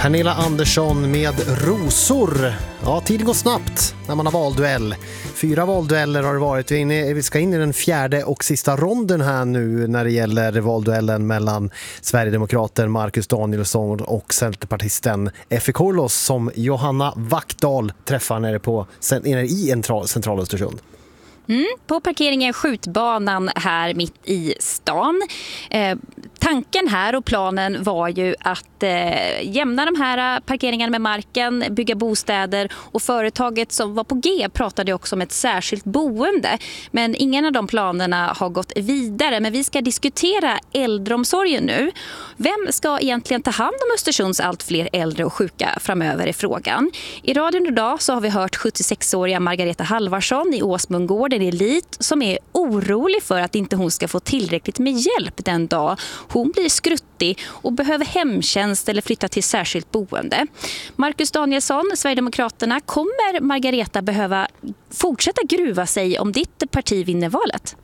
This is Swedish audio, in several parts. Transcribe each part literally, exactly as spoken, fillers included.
Pernilla Andersson med rosor. Ja, tiden går snabbt när man har valduell. Fyra valdueller har det varit. Vi, inne, vi ska in i den fjärde och sista ronden här nu när det gäller valduellen mellan Sverigedemokrater Marcus Danielsson och centerpartisten Effe Kurlos som Johanna Wackdahl träffar nere, på, nere i central Östersund. Mm, på parkeringen Skjutbanan här mitt i stan. Eh, tanken här och planen var ju att eh, jämna de här parkeringarna med marken, bygga bostäder, och företaget som var på G pratade också om ett särskilt boende. Men ingen av de planerna har gått vidare. Men vi ska diskutera äldreomsorgen nu. Vem ska egentligen ta hand om Östersunds allt fler äldre och sjuka framöver i frågan? I radion idag så har vi hört sjuttiosex-åriga Margareta Halvarsson i Åsmundgården i Elit som är orolig för att inte hon ska få tillräckligt med hjälp den dag hon blir skruttig och behöver hemtjänst eller flytta till särskilt boende. Marcus Danielsson, Sverigedemokraterna, kommer Margareta behöva fortsätta gruva sig om ditt parti vinner valet?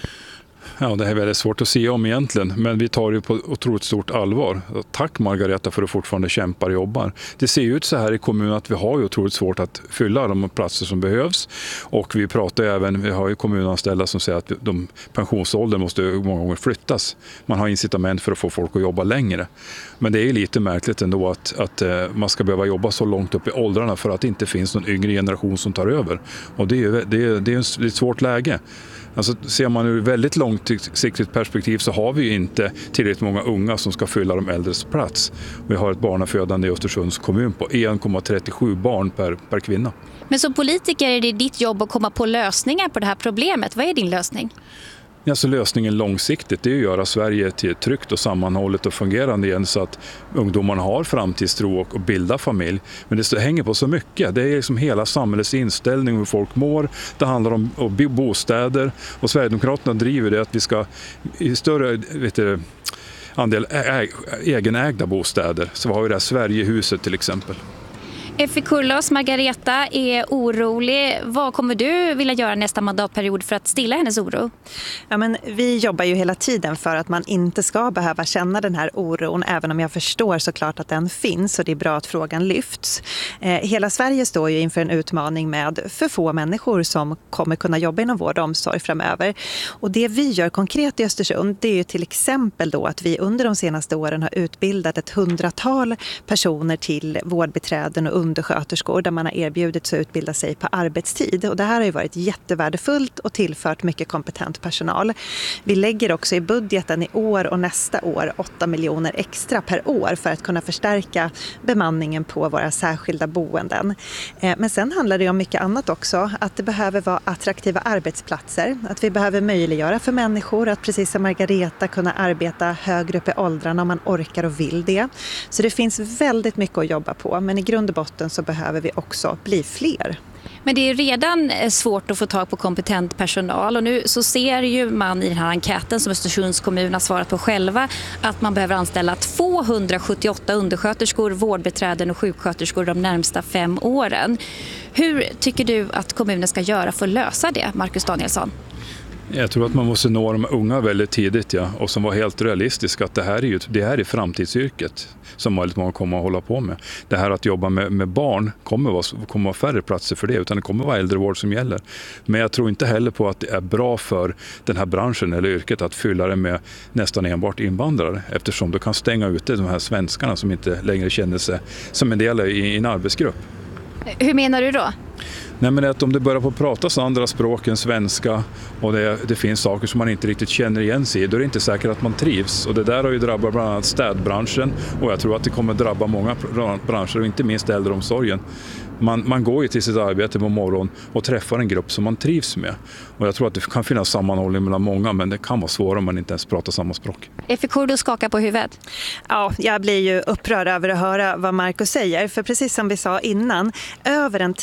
Ja, det är väldigt svårt att se om egentligen, men vi tar det på otroligt stort allvar. Tack Margareta för att du fortfarande kämpar och jobbar. Det ser ut så här i kommunen att vi har ju otroligt svårt att fylla de platser som behövs, och vi pratar även, vi har ju kommunanställda som säger att de pensionsåldern måste många gånger flyttas. Man har incitament för att få folk att jobba längre. Men det är lite märkligt ändå att, att man ska behöva jobba så långt upp i åldrarna för att det inte finns någon yngre generation som tar över. Och det är, det är, det är ett svårt läge. Alltså, ser man ur väldigt långsiktigt perspektiv så har vi ju inte tillräckligt många unga som ska fylla de äldres plats. Vi har ett barnafödande i Östersunds kommun på en komma trettiosju barn per, per kvinna. Men som politiker är det ditt jobb att komma på lösningar på det här problemet. Vad är din lösning? Alltså lösningen långsiktigt det är att göra Sverige till tryggt och sammanhållet och fungerande igen så att ungdomarna har framtidstro och, och bildar familj. Men det hänger på så mycket. Det är liksom hela samhällets inställning hur folk mår. Det handlar om, om bostäder, och Sverigedemokraterna driver det att vi ska i större vet du, andel ä, egenägda bostäder. Så har vi det här Sverigehuset till exempel. Effe Kurlos, Margareta är orolig. Vad kommer du vilja göra nästa mandatperiod för att stilla hennes oro? Ja, men vi jobbar ju hela tiden för att man inte ska behöva känna den här oron, även om jag förstår såklart att den finns, och det är bra att frågan lyfts. Eh, hela Sverige står ju inför en utmaning med för få människor som kommer kunna jobba inom vård och omsorg framöver. Och det vi gör konkret i Östersund, det är ju till exempel då att vi under de senaste åren har utbildat ett hundratal personer till vårdbiträden och undersköterskor där man har erbjudit sig att utbilda sig på arbetstid. Och det här har ju varit jättevärdefullt och tillfört mycket kompetent personal. Vi lägger också i budgeten i år och nästa år åtta miljoner extra per år för att kunna förstärka bemanningen på våra särskilda boenden. Men sen handlar det om mycket annat också. Att det behöver vara attraktiva arbetsplatser. Att vi behöver möjliggöra för människor att precis som Margareta kunna arbeta högre upp i åldrarna om man orkar och vill det. Så det finns väldigt mycket att jobba på. Men i grund och botten så behöver vi också bli fler. Men det är redan svårt att få tag på kompetent personal, och nu så ser ju man i den här enkäten som Östersunds kommun har svarat på själva att man behöver anställa tvåhundrasjuttioåtta undersköterskor, vårdbiträden och sjuksköterskor de närmsta fem åren. Hur tycker du att kommunen ska göra för att lösa det, Marcus Danielsson? Jag tror att man måste nå de unga väldigt tidigt, ja, och som var helt realistiska att det här är ju det här är framtidsyrket som väldigt många kommer att hålla på med. Det här att jobba med, med barn kommer vara, kommer vara färre platser för det, utan det kommer vara äldrevård som gäller. Men jag tror inte heller på att det är bra för den här branschen eller yrket att fylla det med nästan enbart invandrare, eftersom du kan stänga ute de här svenskarna som inte längre känner sig som en del i, i en arbetsgrupp. Hur menar du då? Nej, men att om det börjar på att prata andra språk än svenska och det, det finns saker som man inte riktigt känner igen sig i, då är det inte säkert att man trivs. Och det där har ju drabbat bland annat städbranschen, och jag tror att det kommer drabba många branscher och inte minst äldreomsorgen. Man, man går ju till sitt arbete på morgonen och träffar en grupp som man trivs med. Och jag tror att det kan finnas sammanhållning mellan många, men det kan vara svårare om man inte ens pratar samma språk. Effe Kurlos skakar på huvudet. Ja, jag blir ju upprörd över att höra vad Marcus säger. För precis som vi sa innan, över en tredjedel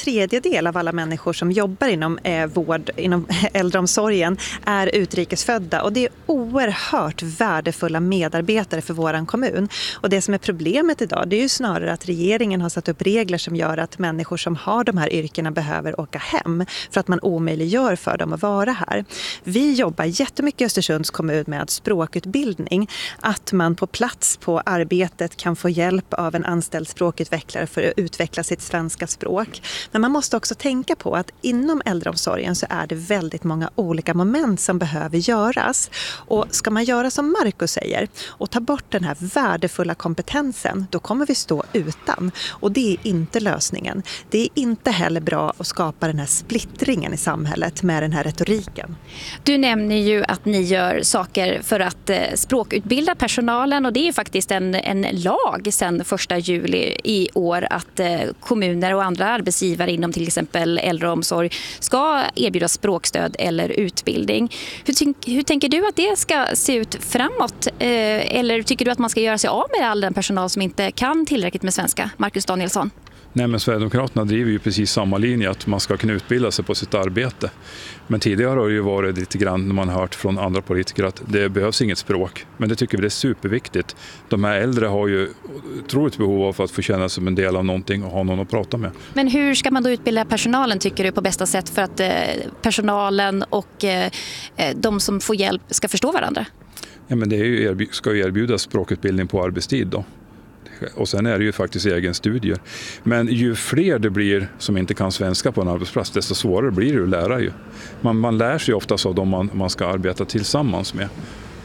tredjedel av alla människor som jobbar inom eh, vård, inom äldreomsorgen är utrikesfödda och det är oerhört värdefulla medarbetare för våran kommun. Och det som är problemet idag, det är ju snarare att regeringen har satt upp regler som gör att människor som har de här yrkena behöver åka hem för att man omöjliggör för dem att vara här. Vi jobbar jättemycket i Östersunds kommun med språkutbildning, att man på plats på arbetet kan få hjälp av en anställd språkutvecklare för att utveckla sitt svenska språk. Men man måste också tänka på att inom äldreomsorgen så är det väldigt många olika moment som behöver göras. Och ska man göra som Marcus säger och ta bort den här värdefulla kompetensen, då kommer vi stå utan. Och det är inte lösningen. Det är inte heller bra att skapa den här splittringen i samhället med den här retoriken. Du nämner ju att ni gör saker för att eh, språkutbilda personalen och det är ju faktiskt en, en lag sedan första juli i år att eh, kommuner och andra arbetsgivare inom till exempel äldreomsorg ska erbjuda språkstöd eller utbildning. Hur, hur tänker du att det ska se ut framåt? Eh, eller tycker du att man ska göra sig av med all den personal som inte kan tillräckligt med svenska? Marcus Danielsson. Nej, men Sverigedemokraterna driver ju precis samma linje att man ska kunna utbilda sig på sitt arbete. Men tidigare har det ju varit lite grann när man har hört från andra politiker att det behövs inget språk. Men det tycker vi det är superviktigt. De här äldre har ju otroligt behov av att få känna sig som en del av någonting och ha någon att prata med. Men hur ska man då utbilda personalen tycker du på bästa sätt för att eh, personalen och eh, de som får hjälp ska förstå varandra? Ja, men det är ju, ska ju erbjudas språkutbildning på arbetstid då. Och sen är det ju faktiskt egen studier. Men ju fler det blir som inte kan svenska på en arbetsplats, desto svårare blir det att lära ju. Man, man lär sig oftast av dem man, man ska arbeta tillsammans med.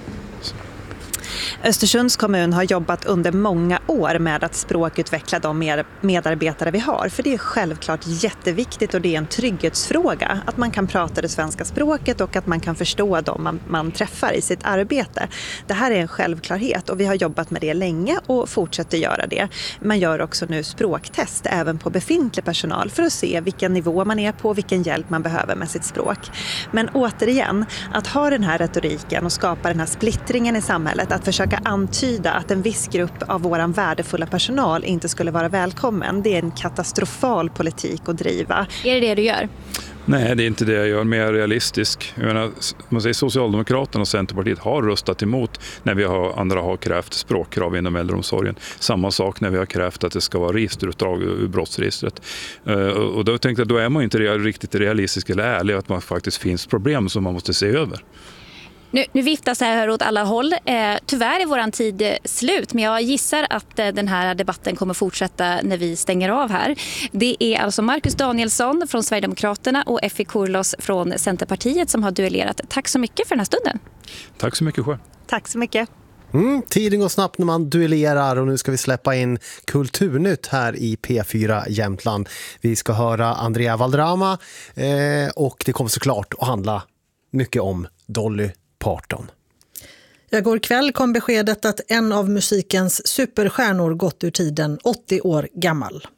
Östersunds kommun har jobbat under många år med att språkutveckla de medarbetare vi har. För det är självklart jätteviktigt och det är en trygghetsfråga att man kan prata det svenska språket och att man kan förstå dem man, man träffar i sitt arbete. Det här är en självklarhet och vi har jobbat med det länge och fortsätter göra det. Man gör också nu språktest även på befintlig personal för att se vilken nivå man är på, vilken hjälp man behöver med sitt språk. Men återigen, att ha den här retoriken och skapa den här splittringen i samhället, att försöka antyda att en viss grupp av våran värdefulla personal inte skulle vara välkommen. Det är en katastrofal politik att driva. Är det det du gör? Nej, det är inte det jag gör. Mer realistisk. Jag menar, man säger Socialdemokraterna och Centerpartiet har röstat emot när vi har, andra har krävt språkkrav inom äldreomsorgen. Samma sak när vi har krävt att det ska vara registerutdrag ur brottsregistret. Och då tänkte jag, då är man inte riktigt realistisk eller ärlig att man faktiskt finns problem som man måste se över. Nu, nu viftas det här åt alla håll. Eh, tyvärr är våran tid eh, slut, men jag gissar att eh, den här debatten kommer fortsätta när vi stänger av här. Det är alltså Marcus Danielsson från Sverigedemokraterna och Effie Kurlos från Centerpartiet som har duellerat. Tack så mycket för den här stunden. Tack så mycket själv. Tack så mycket. Mm, tiden går snabbt när man duellerar och nu ska vi släppa in Kulturnytt här i P fyra Jämtland. Vi ska höra Andrea Valderrama eh, och det kommer såklart att handla mycket om Dolly Parton. Igår kväll kom beskedet att en av musikens superstjärnor gått ur tiden, åttio år gammal.